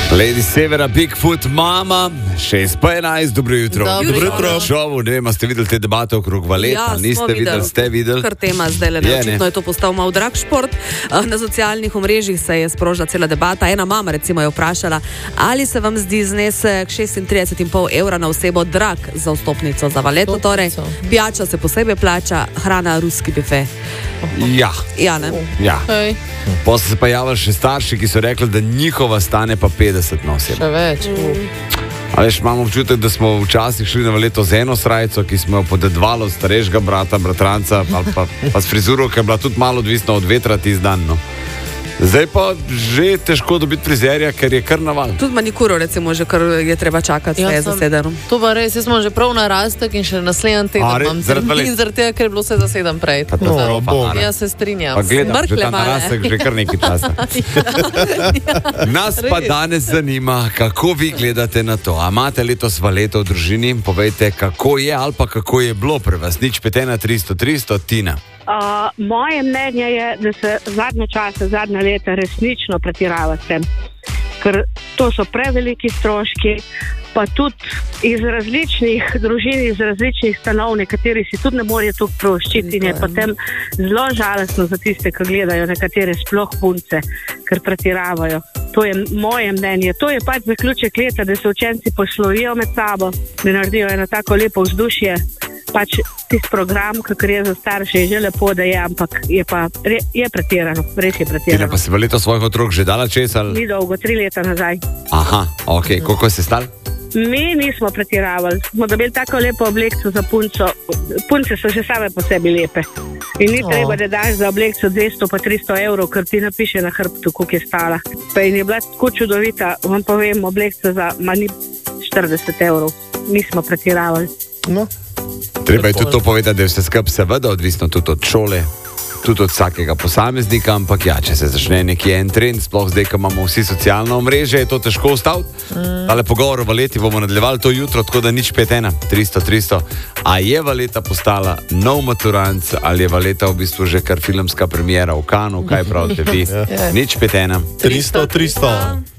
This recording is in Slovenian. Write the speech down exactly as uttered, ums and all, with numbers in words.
Lady Severa, Bigfoot, mama, šest pa enajst, dobro jutro. Dobro jutro. Šovu, ne vem, ste videli te debate okrog valeta, Ja, niste smo videli, videli. ste videli? Kar tema zdaj le, Je, očitno ne. je to postal mal drag šport. Na socialnih omrežjih se je sprožila cela debata. Ena mama recimo je vprašala, ali se vam zdi znesek šestintrideset in pol evra na osebo drag za vstopnico za valeto, torej pijača se posebej plača, hrana ruski bife. Ja, Ja, ne? ja. Hej, Potem so se pa javili še starši, ki so rekli, da njihova stane pa petdeset na osebo. še več. A veš, imamo občutek, da smo včasih šli na valeto z eno srajco, ki smo jo podedvali od starejšega brata, bratranca, ali pa, pa s frizuro, ki je bila tudi malo odvisna od vetra tisti dan. No. Zdaj pa že težko dobiti frizerja, ker je kar naval. Tudi manikuro recimo že, kar je treba čakati, Ja, vse je sem- zasedeno. To pa res, jaz smo že prav narastek in še naslednji teden A, res? imam Zaradi valet? termin, zaradi tega, ker je bilo vse zaseden prej. Pa to Tako da- zelo pa nara. Ja, se strinjam. Pa gledam, že Smrkle ta male. narastek že kar nekaj časa. Nas pa res. danes zanima, kako vi gledate na to. A imate letos valeto v družini? Povejte, kako je ali pa kako je bilo pri vas. Nič pet ena tristo tristo, Tina. Uh, moje mnenje je, da se zadnje čase, zadnja leta resnično pretirava s tem, ker to so preveliki stroški, pa tudi iz različnih družin, iz različnih stanov, nekateri si tudi ne morejo to privoščiti in je potem zelo žalostno za tiste, ki gledajo, nekatere sploh punce, ker pretiravajo. To je moje mnenje. To je pač zaključek leta, da se učenci poslovijo med sabo, da naredijo eno tako lepo vzdušje. Pač tisti program, kakor je za starše, je že lepo, da je, ampak je pa re, je pretirano, res je Tina, pretirano. pa si valeto svojih otrok že dala čez ali? Ni dolgo, tri leta nazaj. Aha, ok, koliko se stal? Mi nismo pretiravali, smo dobili tako lepo oblekco za punco. Punce so že same po sebi lepe. In ni O. treba, da daš za oblekco dvesto pa tristo evrov, ker ti napiše na hrbtu, koliko je stala. Pa in je bila tako čudovita, vam povem, oblekca za manj štirideset evrov. Nismo pretiravali. No, Treba je tudi to povedati, da je vse skupaj seveda odvisno tudi od šole, tudi od vsakega posameznika, ampak ja, če se začne nekje en trend, sploh zdaj, ko imamo vsi socialno omrežje, je to težko ustaviti. Mm. Ale pogovor o valeti bomo nadaljevali to jutro, tako da nič pet ena tristo tristo. A je valeta postala nov maturanc ali je valeta v bistvu že kar filmska premiera v Kanu, kaj pravite vi? Nič pet ena. tristo, tristo.